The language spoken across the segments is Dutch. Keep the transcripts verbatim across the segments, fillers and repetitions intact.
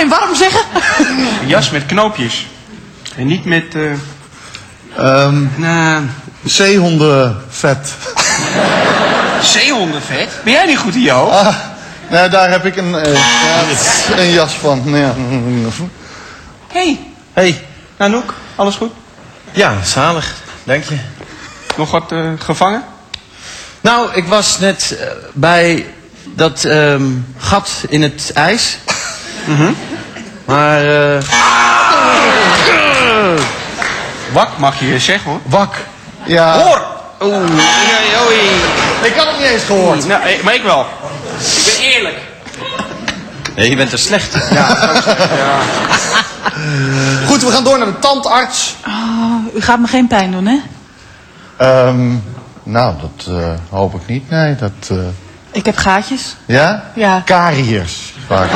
en warm zeggen? Een jas met knoopjes. En niet met... Uh... Um, nou... Zeehondenvet. Zeehondenvet? Ben jij niet goed in je hoofd? Ah, nou, daar heb ik een, uh, ja, een jas van. Nou ja. Hey. Hey. Nanoek, alles goed? Ja, zalig. Dank je. Nog wat uh, gevangen? Nou, ik was net uh, bij dat um, gat in het ijs. Mm-hmm. Maar... Uh... Wak mag je zeggen, hoor. Wak. Ja. Hoor! Oeh. Nee, oei. Ik had het niet eens gehoord. Nou, maar ik wel. Ik ben eerlijk. Nee, je bent er slecht. Ja, ja. Goed, we gaan door naar de tandarts. Oh, u gaat me geen pijn doen, hè? Um, nou, dat uh, hoop ik niet. Nee, dat... Uh... Ik heb gaatjes. Ja? Ja. Kariërs. Vaak.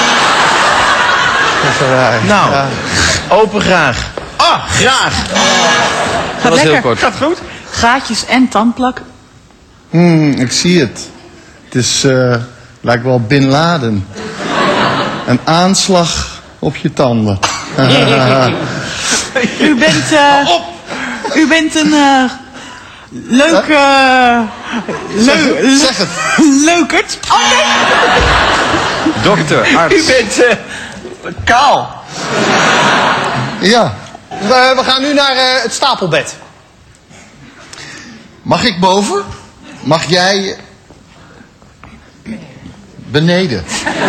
Nou, ja. Open graag. Ah, graag. Gaat Dat was lekker. heel kort. Gaat goed? Gaatjes en tandplak. Hmm, ik zie het. Het is, uh, lijkt wel Bin Laden. Een aanslag op je tanden. U bent, uh, u bent een uh, leuk, uh, leu Zeg het. leukert. Oh, nee. Dokter, arts. U bent uh, kaal. Ja. We, we gaan nu naar uh, het stapelbed. Mag ik boven? Mag jij... beneden?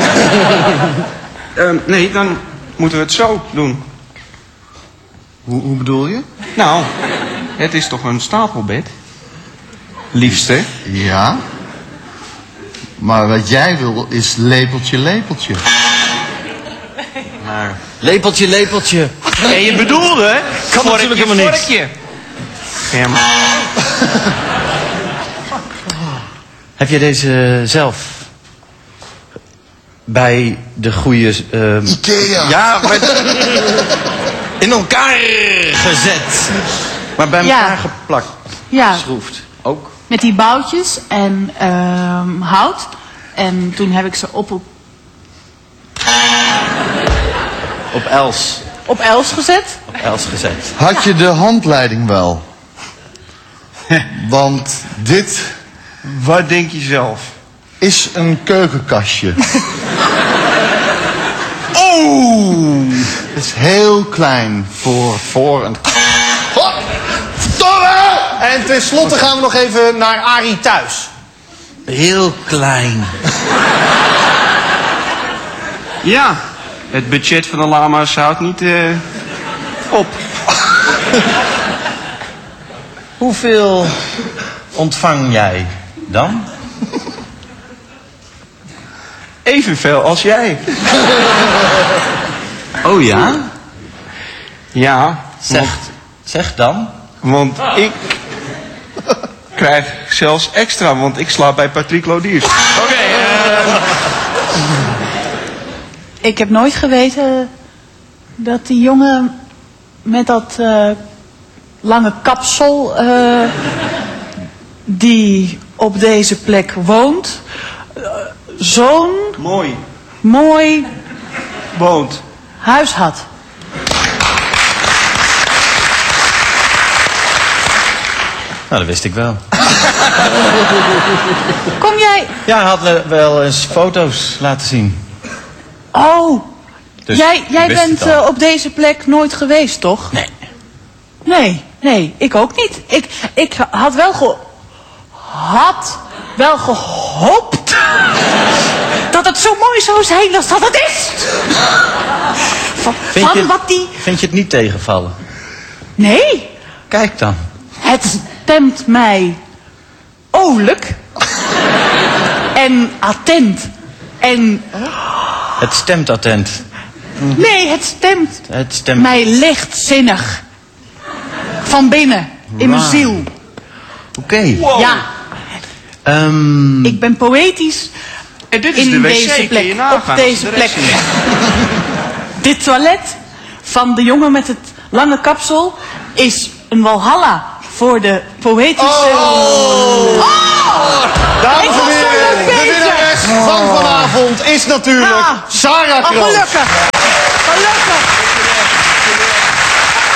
Uh, nee, dan moeten we het zo doen. Hoe, hoe bedoel je? Nou, het is toch een stapelbed? Liefste. Ja. Maar wat jij wil is lepeltje, lepeltje. Maar... Lepeltje, lepeltje. En je bedoelde, hè? Kan natuurlijk helemaal niks. Vorkje. Ja, maar... Heb jij deze zelf bij de goede... Uh, Ikea. Ja, met, in elkaar gezet. Maar bij Ja. elkaar geplakt. Ja, Geschroefd. Ook. met die boutjes en um, hout. En toen heb ik ze op, op, Op Els. op els gezet. Op Els gezet. Had je de handleiding wel? Want dit Wat denk je zelf? is een keukenkastje. Oeh! Het is heel klein voor, voor een... Hop! Verdomme! En tenslotte gaan we nog even naar Arie thuis. Heel klein. Ja, het budget van de lama's houdt niet uh, op. Hoeveel ontvang jij dan? Evenveel als jij. Oh ja? Ja, Zeg, want, zeg dan. want ik krijg zelfs extra, want ik slaap bij Patrick Lodiers. Oké, okay, uh... Ik heb nooit geweten dat die jongen met dat uh, lange kapsel uh, die op deze plek woont, uh, zo'n mooi. mooi Woont. huis had. Nou, dat wist ik wel. Kom jij... Ja, hij had le- wel eens foto's laten zien. Oh, Dus jij, jij ik wist bent het al. uh, op deze plek nooit geweest, toch? Nee. Nee, nee, ik ook niet. Ik, ik had wel ge... had wel gehoopt dat het zo mooi zou zijn als dat het is. Van, Vind van je, wat die... vind je het niet tegenvallen? Nee, Kijk dan. het stemt mij olijk en attent en... Het stemt attent. Nee, het stemt Het stemt... mij lichtzinnig. Van binnen, in mijn Waar? ziel. Oké. Wow. Ja, Ehm, ik ben poëtisch En dit is in de wc, deze kun je plek, nagaan op als deze de plek. rest is. Dit toilet van de jongen met het lange kapsel is een walhalla voor de poëtische... Oh! Dames Ik en was zo heren, leuk de bezig. winnares van vanavond is natuurlijk Ja. Sarah Oh, Kroos. gelukkig. Gelukkig.